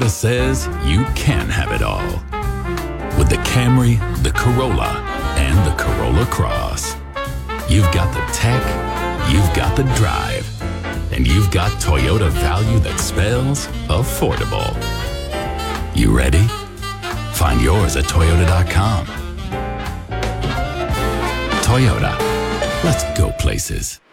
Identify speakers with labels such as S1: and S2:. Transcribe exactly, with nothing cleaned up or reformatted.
S1: that says you can have it all. With the Camry, the Corolla, and the Corolla Cross. You've got the tech, you've got the drive, and you've got Toyota value that spells affordable. You ready? Find yours at Toyota dot com. Toyota, let's go places.